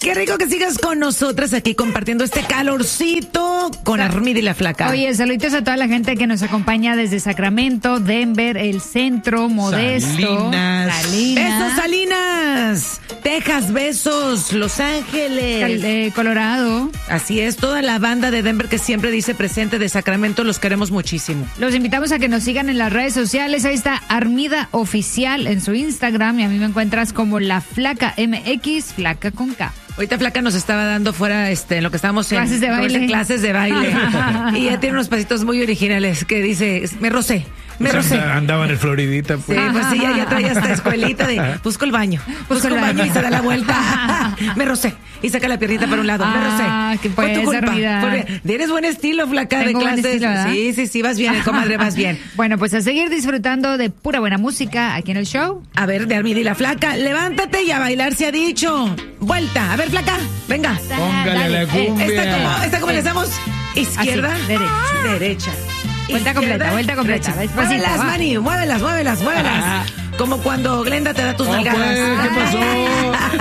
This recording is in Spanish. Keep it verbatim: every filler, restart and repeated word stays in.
Qué rico que sigas con nosotras aquí compartiendo este calorcito con Armida y la Flaca. Oye, saluditos a toda la gente que nos acompaña desde Sacramento, Denver, el centro, Modesto. Salinas. Salinas. Besos, Salinas. Texas, besos. Los Ángeles. Cal- eh, Colorado. Así es, toda la banda de Denver que siempre dice presente de Sacramento, los queremos muchísimo. Los invitamos a que nos sigan en las redes sociales. Ahí está Armida Oficial en su Instagram y a mí me encuentras como La Flaca M X, Flaca con K. Ahorita Flaca nos estaba dando fuera, este, en lo que estábamos en Clases de baile. clases de baile. Y ella tiene unos pasitos muy originales que dice, me rocé, me Pues rocé. anda- andaba en el Floridita, pues. Sí, pues sí, ya, ya traía esta escuelita de busco el baño, busco el baño y se da la vuelta. Me rocé y saca la piernita para un lado. Me Ah, rocé. que Fue tu pues, culpa. Armida. Fue- Tienes buen estilo, Flaca, Tengo de buen clases. estilo, ¿verdad? Sí, sí, sí, vas bien, comadre, vas bien. Bueno, pues a seguir disfrutando de pura buena música aquí en el show. A ver, de Armida y la Flaca, levántate y a bailar se ha dicho. Vuelta, a ver, Flaca, venga. Póngale a la Dale, eh, cumbia. Esta como, esta como le hacemos izquierda, Así, derecha. derecha. Vuelta Izquierda, completa, vuelta completa, derecha. despacito, Muévelas, va. Manny, muévelas, muévelas, muévelas. Como cuando Glenda te da tus No, nalgadas. pues, ¿qué pasó?